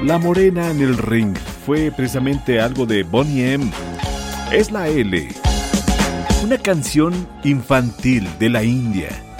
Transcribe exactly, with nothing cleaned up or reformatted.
La morena en el ring fue precisamente algo de Boney M. Es la L, una canción infantil de la India.